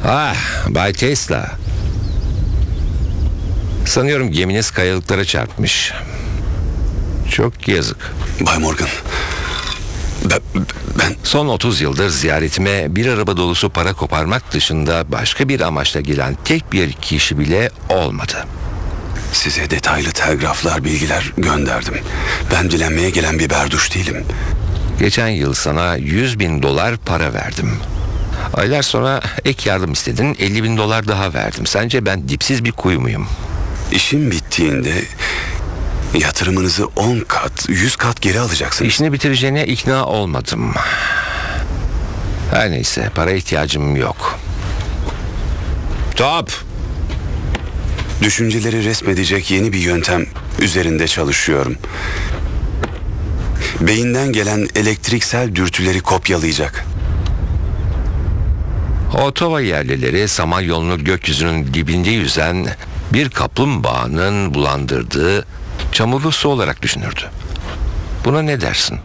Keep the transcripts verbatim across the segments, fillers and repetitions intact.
Ah, Bay Tesla. Sanıyorum geminiz kayalıklara çarpmış. Çok yazık. Bay Morgan, ben, ben... Son otuz yıldır ziyaretime bir araba dolusu para koparmak dışında başka bir amaçla gelen tek bir kişi bile olmadı. Size detaylı telgraflar, bilgiler gönderdim. Ben dilenmeye gelen bir berduş değilim. Geçen yıl sana yüz bin dolar para verdim. Aylar sonra ek yardım istedin, elli bin dolar daha verdim. Sence ben dipsiz bir kuyu muyum? İşim bittiğinde yatırımınızı on kat, yüz kat geri alacaksınız. İşini bitireceğine ikna olmadım. Her neyse, para ihtiyacım yok. Top! Düşünceleri resmedecek yeni bir yöntem üzerinde çalışıyorum. Beyinden gelen elektriksel dürtüleri kopyalayacak. Otova yerlileri Samanyolu'nu gökyüzünün dibinde yüzen bir kaplumbağanın bulandırdığı çamurlu su olarak düşünürdü. Buna ne dersin?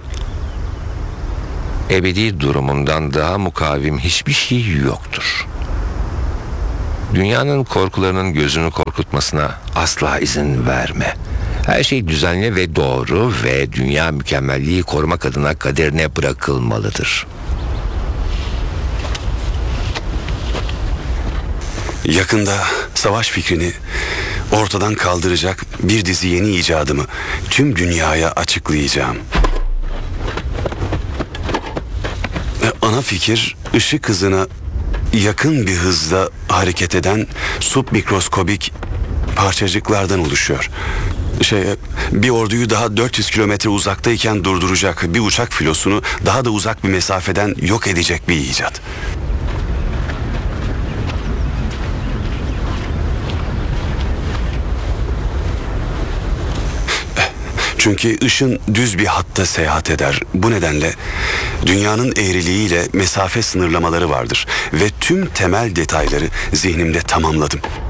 Ebedi durumundan daha mukavim hiçbir şey yoktur. Dünyanın korkularının gözünü korkutmasına asla izin verme. Her şey düzenli ve doğru ve dünya mükemmelliği korumak adına kaderine bırakılmalıdır. Yakında savaş fikrini ortadan kaldıracak bir dizi yeni icadımı tüm dünyaya açıklayacağım. Ana fikir, ışık hızına yakın bir hızla hareket eden submikroskobik parçacıklardan oluşuyor. Şey, bir orduyu daha dört yüz kilometre uzaktayken durduracak, bir uçak filosunu daha da uzak bir mesafeden yok edecek bir icat. Çünkü ışın düz bir hatta seyahat eder. Bu nedenle dünyanın eğriliğiyle mesafe sınırlamaları vardır. Ve tüm temel detayları zihnimde tamamladım.